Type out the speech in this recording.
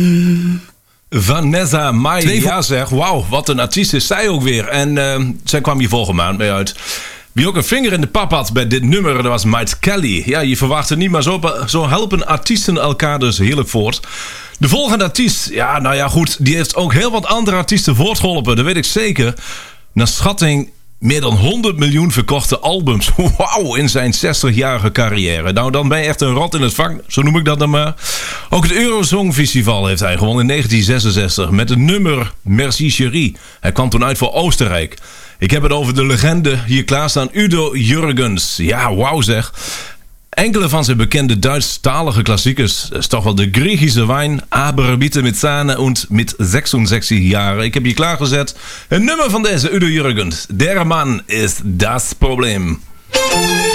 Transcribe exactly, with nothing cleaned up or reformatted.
Vanessa Mai, Twee ja zeg, wauw, wat een artiest is zij ook weer. En uh, zij kwam hier vorige maand mee uit. Wie ook een vinger in de pap had bij dit nummer, dat was Mike Kelly. Ja, je verwacht het niet, maar zo, zo helpen artiesten elkaar dus heerlijk voort. De volgende artiest, ja, nou ja, goed, die heeft ook heel wat andere artiesten voortgeholpen. Dat weet ik zeker. Naar schatting meer dan honderd miljoen verkochte albums. Wauw, in zijn zestigjarige carrière. Nou, dan ben je echt een rot in het vak, zo noem ik dat dan maar. Ook het Eurosong Festival heeft hij gewonnen in negentien zesenzestig met het nummer Merci Chérie. Hij kwam toen uit voor Oostenrijk. Ik heb het over de legende hier klaarstaan, Udo Jürgens. Ja, wauw zeg. Enkele van zijn bekende Duits-talige klassiekers. Dat is toch wel de Griechische wijn. Aber bitte mit Sahne und mit zesenzestig jaren. Ik heb hier klaargezet een nummer van deze Udo Jürgens. Der Mann ist das Problem.